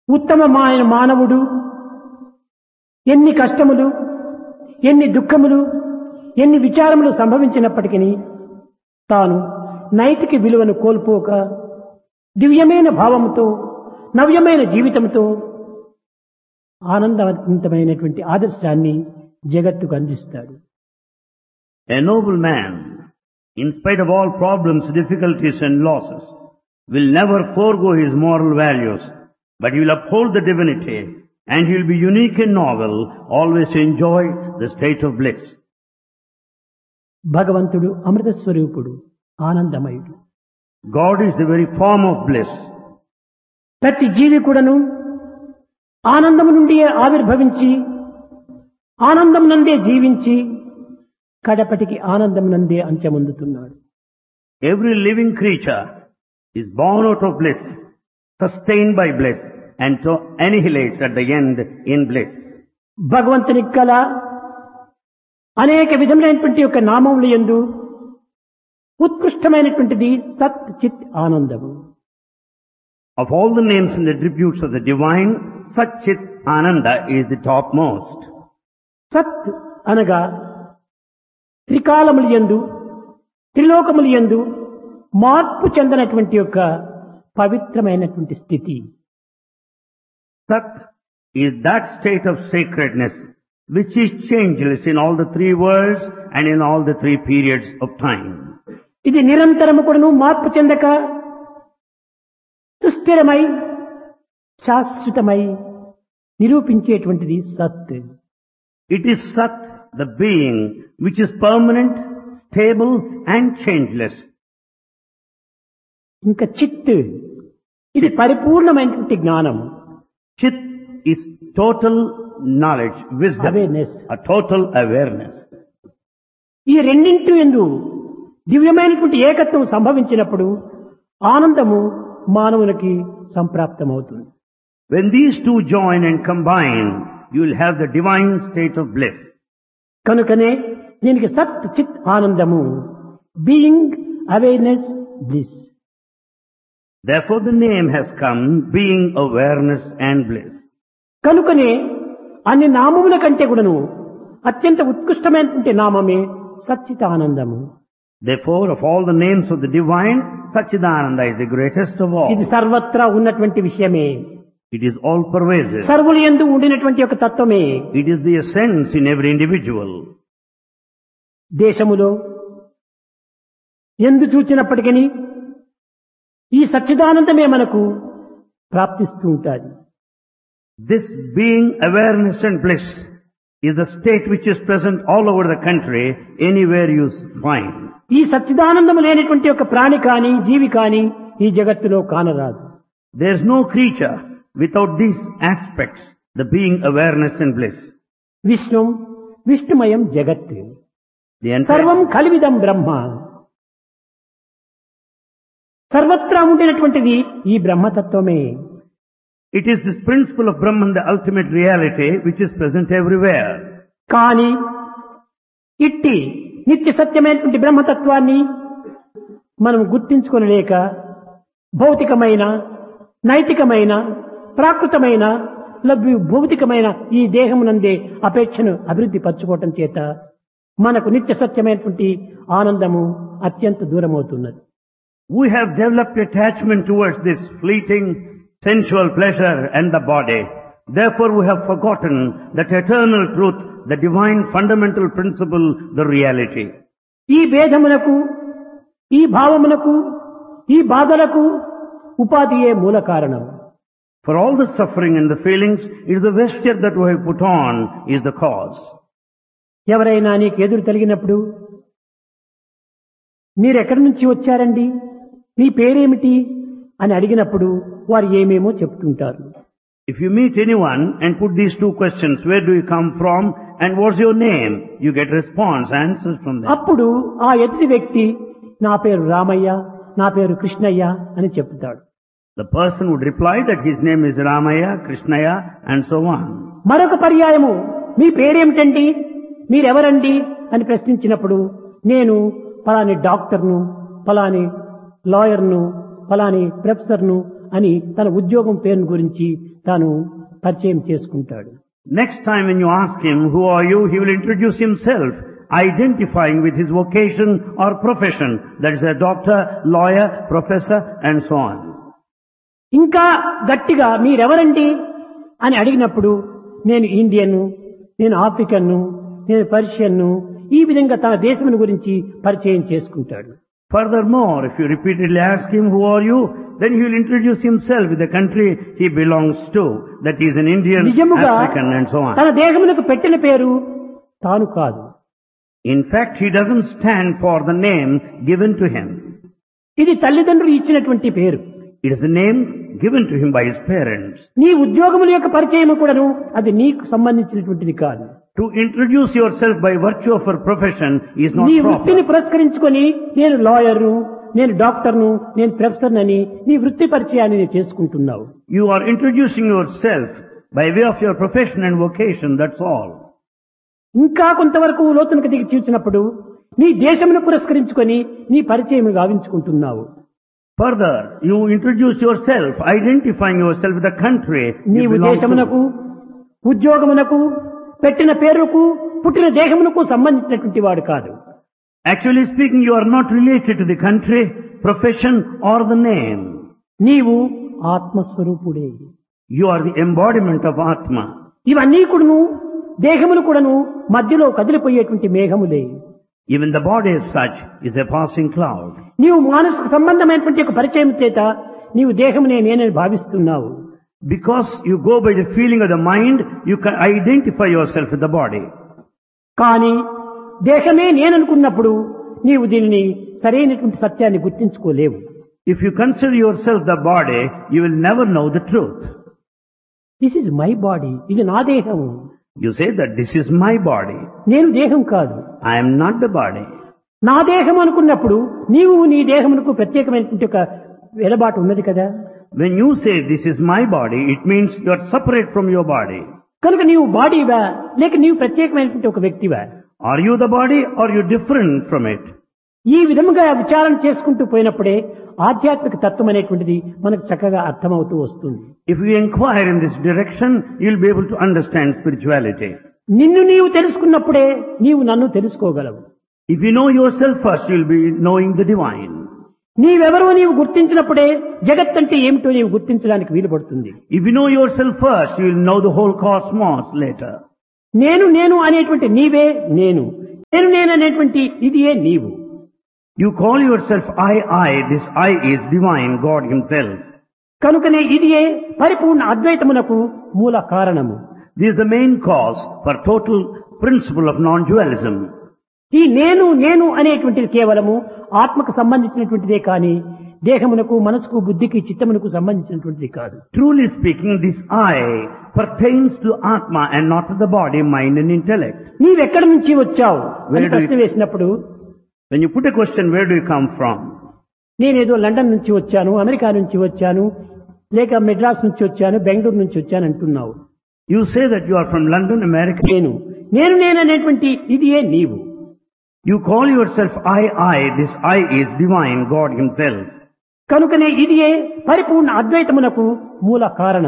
ఉత్తమమైన మానవుడు ఎన్ని కష్టములు, ఎన్ని దుఃఖములు, ఎన్ని విచారములు సంభవించినప్పటికీ తాను నైతిక విలువను కోల్పోక దివ్యమైన భావముతో నవ్యమైన జీవితంతో ఆనందవంతమైనటువంటి ఆదర్శాన్ని జగత్తుకు అందిస్తాడు. A noble man, in spite of all problems, difficulties and losses, will never forego his moral values, but he will uphold the divinity and he will be unique and novel, always enjoy the state of bliss. భగవంతుడు అమృత స్వరూపుడు, ఆనందమయుడు. God is the very form of bliss. ప్రతి జీవి కూడాను ఆనందము నుండి ఆవిర్భవించి ఆనందం నందే జీవించి కడపటికి ఆనందం నందే అంత్యమొందుతున్నాడు. Every living creature is born out of bliss, sustained by bliss, and annihilates at the end in bliss. భగవంతునికి గల అనేక విధములైనటువంటి యొక్క నామములు యందు ఉత్కృష్టమైనటువంటిది సత్ చిత్ ఆనందము. Of all the names and attributes of the divine, Sat Chit Ananda is the topmost. సత్ అనగా త్రికాలములు యందు త్రిలోకములు యందు మార్పు చెందనటువంటి యొక్క పవిత్రమైనటువంటి స్థితి. Sat is that state of sacredness which is changeless in all the three worlds and in all the three periods of time. ఇది నిరంతరము కూడాను మార్పు చెందక సుస్థిరమై శాశ్వతమై నిరూపించేటువంటిది సత్. It is Sat, the being, which is permanent, stable and changeless. ఇంకా చిత్ ఇది పరిపూర్ణమైనటువంటి జ్ఞానం. Chit is total knowledge, wisdom, Awareness. a total awareness. ఈ రెండింటి యందు దివ్యమైనటువంటి ఏకత్వం సంభవించినప్పుడు ఆనందము మానవునికి సంప్రాప్తమవుతుంది. When these two join and combine, you will have the divine state of bliss. కనుకనే దీనికి సత్ చిత్ ఆనందము, being awareness bliss. Therefore the name has come, being awareness and bliss. కనుకనే అన్ని నామముల కంటే కూడాను అత్యంత ఉత్కృష్టమైనటువంటి నామమే సచ్చిత్ ఆనందము. Therefore, of all the names of the divine, Satchidananda is the greatest of all. ఇది సర్వత్రా ఉన్నటువంటి విషయమే. It is all pervasive. సర్వులు యందు ఉండినటువంటి ఒక తత్వమే. It is the essence in every individual. దేశములో ఎందు చూచినప్పటికీ ఈ సచ్చిదానందమే మనకు ప్రాప్తిస్తూ ఉంటుంది. This being awareness and bliss is the state which is present all over the country, anywhere you find. ఈ సచ్చిదానందము లేనటువంటి ఒక ప్రాణి కాని జీవి కాని ఈ జగత్తులో కానరాదు. There is no creature without these aspects, the being awareness and bliss. విష్ణుం విష్ణుమయం జగత్ The entire, సర్వం కలివిదం బ్రహ్మ. సర్వత్రా ఉండినటువంటిది ఈ బ్రహ్మతత్వమే. it is this principle of Brahman, the ultimate reality, which is present everywhere. కానీ ఇట్టి నిత్య సత్యమైనటువంటి బ్రహ్మతత్వాన్ని మనం గుర్తించుకొనలేక భౌతికమైన నైతికమైన ప్రాకృతమైన భౌతికమైన ఈ దేహమునందే అపేక్షను అభివృద్ధి పరచుకోవటం చేత మనకు నిత్య సత్యమైనటువంటి ఆనందము అత్యంత దూరమవుతున్నది. We have developed attachment towards this fleeting sensual pleasure and the body. Therefore we have forgotten that eternal truth, the divine fundamental principle, the reality. ఈ భేదమునకు ఈ భావమునకు ఈ బాధలకు ఉపాధియే మూల కారణం. For all the suffering and the feelings, it is the vesture that we have put on is the cause. ఎవరైనా నీకు ఎదురు తగిలినప్పుడు మీరెక్కడి నుంచి వచ్చారండి, మీ పేరేమిటి అని అడిగినప్పుడు వారు ఏమేమో చెప్తుంటారు. If you meet anyone and put these two questions, where do you come from and what's your name, you get response, answers from them. అప్పుడు ఆ ఎదుటి వ్యక్తి నా పేరు రామయ్య, నా పేరు కృష్ణయ్య అని చెప్తాడు. The person would reply that his name is Ramaya, Krishnaya and so on. మరొక పర్యాయము మీ పేరేమిటండి, మీరెవరండి అని ప్రశ్నించినప్పుడు నేను ఫలాని డాక్టర్ను, ఫలాని లాయర్ను, ఫలాని ప్రొఫెసర్ను అని తన ఉద్యోగం పేరు గురించి తాను పరిచయం చేసుకుంటాడు. Next time when you ask him, who are you, he will introduce himself, identifying with his vocation or profession. That is a doctor, lawyer, professor, and so on. ఇంకా గట్టిగా మీరెవరండి అని అడిగినప్పుడు నేను ఇండియన్, నేను ఆఫ్రికన్ను, నేను పర్షియన్ను, ఈ విధంగా తన దేశం గురించి పరిచయం చేసుకుంటాడు. Furthermore, if you repeatedly ask him, who are you, then he will introduce himself with the country he belongs to. That he is an Indian, నిజముగా African, and so on. తన దేశమునకు పెట్టిన పేరు తాను కాదు. In fact, he doesn't stand for the name given to him. ఇది తల్లిదండ్రులు ఇచ్చినటువంటి పేరు. It is a name given to him by his parents. నీ ఉద్యోగముల యొక్క పరిచయం కూడాను అది నీకు సంబంధించినటువంటిది కాదు. To introduce yourself by virtue of your profession is not నీ proper. వృత్తిని పురస్కరించుకొని నేను లాయర్ను, నేను డాక్టర్ను, నేను ప్రొఫెసర్ అని నీ వృత్తి పరిచయాన్ని నీవు చేసుకుంటున్నావు. You are introducing yourself by way of your profession and vocation, that's all. ఇంకా కొంతవరకు లోతునికి దిగి చూసినప్పుడు నీ దేశమును పురస్కరించుకొని నీ పరిచయం గావించుకుంటున్నావు. Further, you introduce yourself, identifying yourself with the country you నీవు belong దేశమునకు, to. ఉద్యోగమునకు, పెట్టిన పేరుకు, పుట్టిన దేహమునకు సంబంధించినటువంటి వాడు కాదు. Actually speaking, you are not related to the country, profession, or the name. నీవు ఆత్మస్వరూపుడే. You are the embodiment of Atma. ఇవన్నీ కూడాను దేహములు కూడాను మధ్యలో కదిలిపోయేటువంటి మేఘములే. Even the body as such is a passing cloud. నీవు మానసిక సంబంధమైనటువంటి ఒక పరిచయం చేత నీవు దేహమునే నేనని భావిస్తున్నావు. Because you go by the feeling of the mind, you can identify yourself with the body. కానీ దేహమే నేననుకున్నప్పుడు నీవు దీనిని సరైనటువంటి సత్యాన్ని గుర్తించుకోలేవు. If you consider yourself the body, you will never know the truth. This is my body, ఇది నా దేహము. You say that this is my body. నేను దేహం కాదు. I am not the body. నా దేహం అనుకున్నప్పుడు నీవు నీ దేహమునకు ప్రత్యేకమైనటువంటి ఒక వెలబాటు ఉన్నది కదా. When you say this is my body, it means you are separate from your body. కనుక నీవు బాడీవా లేక నీవు ప్రత్యేకమైనటువంటి ఒక వ్యక్తివా? Are you the body or you different from it? ఈ విధముగా విచారణ చేసుకుంటూ పోయినప్పుడే ఆధ్యాత్మిక తత్వం అనేటువంటిది మనకు చక్కగా అర్థమవుతూ వస్తుంది. If you inquire in this direction, you will be able to understand spirituality. నిన్ను నీవు తెలుసుకున్నప్పుడే నీవు నన్ను తెలుసుకోగలవు. If you know yourself first, you will be knowing the divine. నీవెవరో నీవు గుర్తించినప్పుడే జగత్తంటే ఏమిటో నీవు గుర్తించడానికి వీలు పడుతుంది. If you know yourself first, you will know the whole cosmos later. నేను నేను అనేటువంటి నీవే నేను, నేను నేను అనేటువంటి ఇదియే నీవు. You call yourself I. This I is divine, God himself. కనుకనే ఇదియే పరిపూర్ణ అద్వైతమునకు మూల కారణము. This is the main cause for total principle of non-dualism. ఈ నేను నేను అనేటువంటిది కేవలము ఆత్మకు సంబంధించినటువంటిదే కానీ దేహమునకు, మనసుకు, బుద్ధికి, చిత్తమునకు సంబంధించినటువంటిది కాదు. Truly speaking, this I pertains to Atma and not to the body, mind and intellect. నీవెక్కడి నుంచి వచ్చావు Where అని do you- ప్రశ్న వేసినప్పుడు When you put a question, where do you come from? నేనేదో లండన్ నుంచి వచ్చాను, అమెరికా నుంచి వచ్చాను, లేక మెడ్రాస్ నుంచి వచ్చాను, బెంగళూరు నుంచి వచ్చాను అంటున్నావు. You say that you are from London, America. నేను నేను నేను అనేటువంటి ఇదియే నీవు. You call yourself I. This I is divine, God himself. కనుకనే ఇదియే పరిపూర్ణ అద్వైతమునకు మూల కారణం.